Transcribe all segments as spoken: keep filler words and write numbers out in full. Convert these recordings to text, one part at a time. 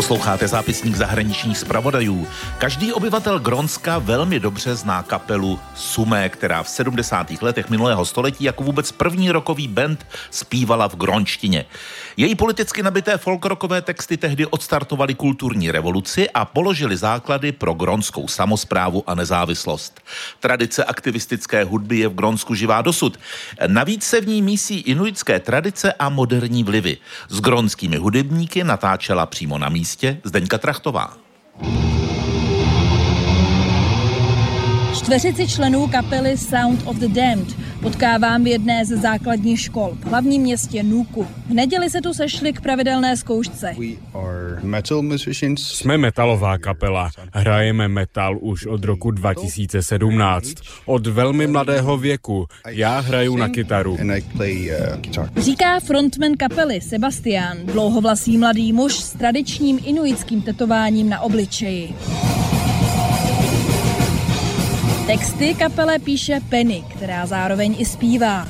Posloucháte zápisník zahraničních zpravodajů. Každý obyvatel Grónska velmi dobře zná kapelu Sumé, která v sedmdesátých letech minulého století jako vůbec první rockový band zpívala v grónštině. Její politicky nabité folkrockové texty tehdy odstartovaly kulturní revoluci a položily základy pro grónskou samosprávu a nezávislost. Tradice aktivistické hudby je v Grónsku živá dosud. Navíc se v ní mísí inuitské tradice a moderní vlivy. S grónskými hudebníky natáčela přímo na místě Zdeňka Trachtová. Čtveřici členů kapely Sound of the Damned potkávám v jedné ze základních škol v hlavním městě Nuuku. V neděli se tu sešli k pravidelné zkoušce. Jsme metalová kapela. Hrajeme metal už od roku dva tisíce sedmnáct. Od velmi mladého věku. Já hraju na kytaru. Říká frontman kapely Sebastian, dlouhovlasý mladý muž s tradičním inuitským tetováním na obličeji. Texty kapele píše Penny, která zároveň i zpívá.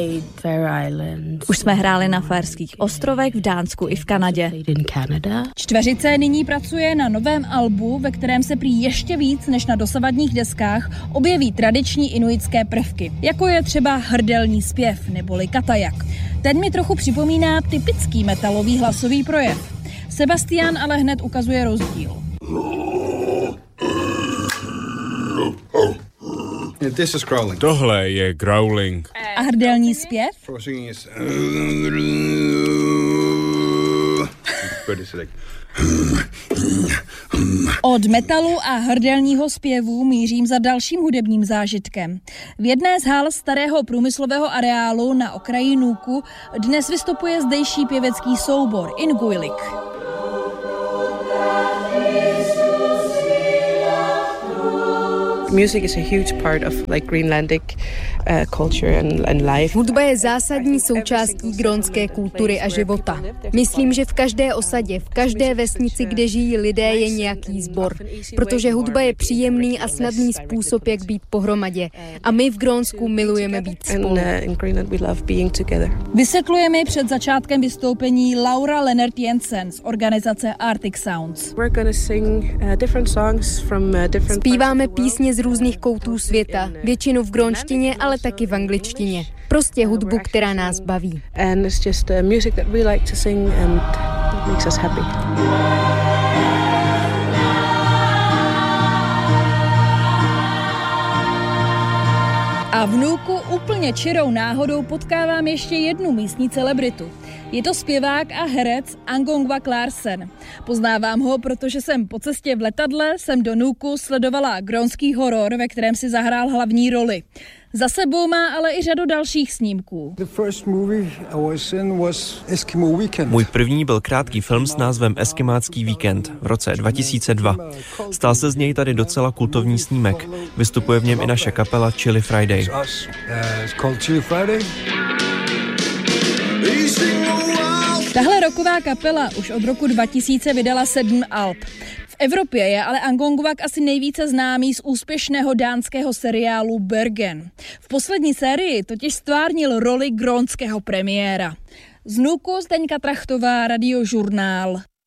Už jsme hráli na Faerských ostrovech, v Dánsku i v Kanadě. Čtveřice nyní pracuje na novém albu, ve kterém se prý ještě víc než na dosavadních deskách objeví tradiční inuitské prvky, jako je třeba hrdelní zpěv neboli katajak. Ten mi trochu připomíná typický metalový hlasový projev. Sebastian ale hned ukazuje rozdíl. Tohle je growling. A hrdelní zpěv? Od metalu a hrdelního zpěvu mířím za dalším hudebním zážitkem. V jedné z hal starého průmyslového areálu na okraji Nuuku dnes vystupuje zdejší pěvecký soubor Inuilik. Music is a huge part of like Greenlandic uh, culture and, and life. Hudba je zásadní součástí grónské kultury a života. Myslím, že v každé osadě, v každé vesnici, kde žijí lidé, je nějaký sbor, protože hudba je příjemný a snadný způsob, jak být pohromadě. A my v Grónsku milujeme být spolu. Vysvětluje mi před začátkem vystoupení Laura Lennart Jensen z organizace Arctic Sounds. Zpíváme písně z různých koutů světa, většinu v grónštině, ale taky v angličtině. Prostě hudbu, která nás baví. And it's just uh, music that we like to sing and it makes us happy. A v Nuuku úplně čirou náhodou potkávám ještě jednu místní celebritu. Je to zpěvák a herec Angongwak Larsen. Poznávám ho, protože jsem po cestě v letadle sem do Nuuku sledovala grónský horor, ve kterém si zahrál hlavní roli. Za sebou má ale i řadu dalších snímků. Můj první byl krátký film s názvem Eskimácký víkend v roce dva tisíce dva. Stal se z něj tady docela kultovní snímek. Vystupuje v něm i naše kapela Chili Friday. Tahle rocková kapela už od roku dva tisíce vydala sedm alb. V Evropě je ale Angongwak asi nejvíce známý z úspěšného dánského seriálu Bergen. V poslední sérii totiž stvárnil roli grónského premiéra. Z Nuuku Zdeňka Trachtová, Radiožurnál.